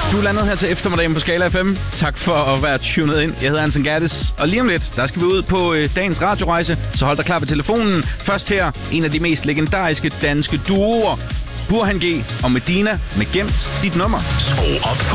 Du er landet her til eftermiddagen på Skala FM. Tak for at være tunet ind. Jeg hedder Anton Gerdes, og lige om lidt, der skal vi ud på dagens radiorejse. Så hold dig klar ved telefonen. Først her, en af de mest legendariske danske duoer. Burhan G og Medina med Gemt dit nummer. Skru op for